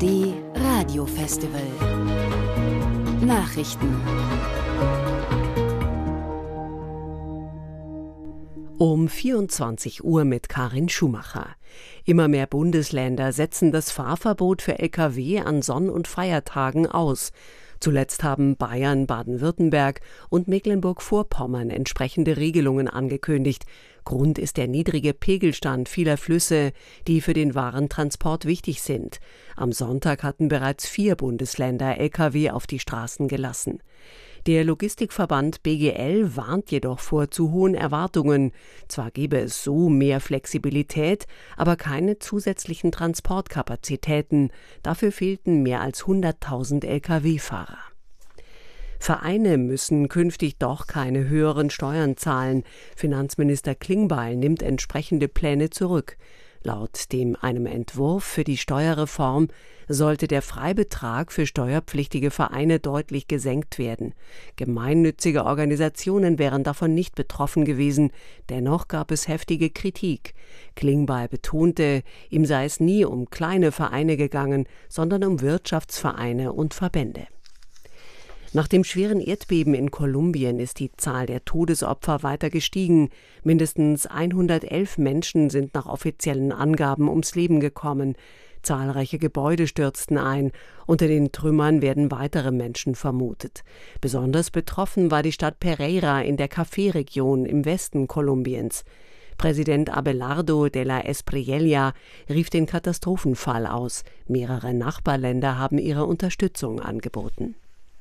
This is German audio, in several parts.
ARD Radiofestival. Nachrichten. Um 24 Uhr mit Karin Schumacher. Immer mehr Bundesländer setzen das Fahrverbot für Lkw an Sonn- und Feiertagen aus. Zuletzt haben Bayern, Baden-Württemberg und Mecklenburg-Vorpommern entsprechende Regelungen angekündigt. Grund ist der niedrige Pegelstand vieler Flüsse, die für den Warentransport wichtig sind. Am Sonntag hatten bereits 4 Bundesländer Lkw auf die Straßen gelassen. Der Logistikverband BGL warnt jedoch vor zu hohen Erwartungen. Zwar gäbe es so mehr Flexibilität, aber keine zusätzlichen Transportkapazitäten. Dafür fehlten mehr als 100.000 Lkw-Fahrer. Vereine müssen künftig doch keine höheren Steuern zahlen. Finanzminister Klingbeil nimmt entsprechende Pläne zurück. Laut einem Entwurf für die Steuerreform sollte der Freibetrag für steuerpflichtige Vereine deutlich gesenkt werden. Gemeinnützige Organisationen wären davon nicht betroffen gewesen. Dennoch gab es heftige Kritik. Klingbeil betonte, ihm sei es nie um kleine Vereine gegangen, sondern um Wirtschaftsvereine und Verbände. Nach dem schweren Erdbeben in Kolumbien ist die Zahl der Todesopfer weiter gestiegen. Mindestens 111 Menschen sind nach offiziellen Angaben ums Leben gekommen. Zahlreiche Gebäude stürzten ein. Unter den Trümmern werden weitere Menschen vermutet. Besonders betroffen war die Stadt Pereira in der Café-Region im Westen Kolumbiens. Präsident Abelardo de la Espriella rief den Katastrophenfall aus. Mehrere Nachbarländer haben ihre Unterstützung angeboten.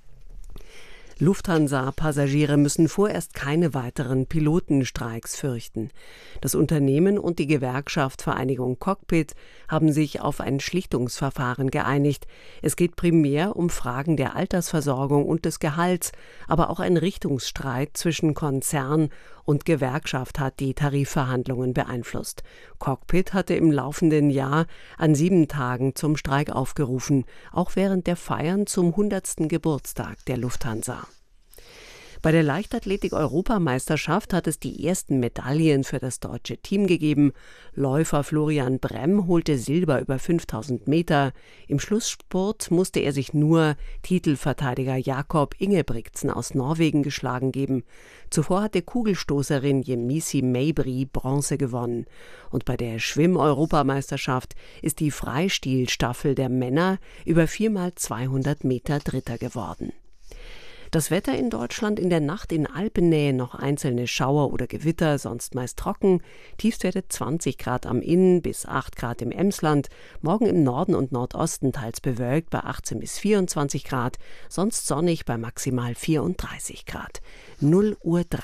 Lufthansa-Passagiere müssen vorerst keine weiteren Pilotenstreiks fürchten. Das Unternehmen und die Gewerkschaft Vereinigung Cockpit haben sich auf ein Schlichtungsverfahren geeinigt. Es geht primär um Fragen der Altersversorgung und des Gehalts, aber auch ein Richtungsstreit zwischen Konzern und Gewerkschaft hat die Tarifverhandlungen beeinflusst. Cockpit hatte im laufenden Jahr an 7 Tagen zum Streik aufgerufen, auch während der Feiern zum 100. Geburtstag der Lufthansa. Bei der Leichtathletik-Europameisterschaft hat es die ersten Medaillen für das deutsche Team gegeben. Läufer Florian Bremm holte Silber über 5000 Meter. Im Schlussspurt musste er sich nur Titelverteidiger Jakob Ingebrigtsen aus Norwegen geschlagen geben. Zuvor hatte Kugelstoßerin Yemisi Mabry Bronze gewonnen. Und bei der Schwimm-Europameisterschaft ist die Freistilstaffel der Männer über 4x200 Meter Dritter geworden. Das Wetter in Deutschland: in der Nacht in Alpennähe noch einzelne Schauer oder Gewitter, sonst meist trocken. Tiefstwerte 20 Grad am Inn bis 8 Grad im Emsland. Morgen im Norden und Nordosten teils bewölkt bei 18 bis 24 Grad. Sonst sonnig bei maximal 34 Grad. 0:03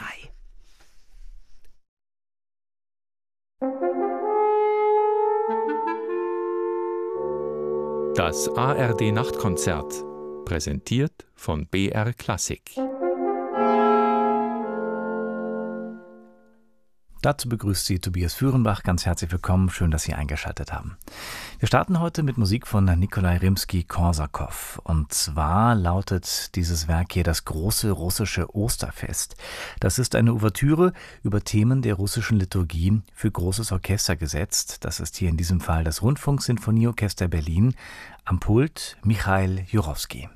Uhr. Das ARD-Nachtkonzert. Präsentiert von BR Klassik. Dazu begrüßt Sie Tobias Führenbach. Ganz herzlich willkommen. Schön, dass Sie eingeschaltet haben. Wir starten heute mit Musik von Nikolai Rimski-Korsakow. Und zwar lautet dieses Werk hier das große russische Osterfest. Das ist eine Ouvertüre über Themen der russischen Liturgie für großes Orchester gesetzt. Das ist hier in diesem Fall das Rundfunksinfonieorchester Berlin. Am Pult Michail Jurowski.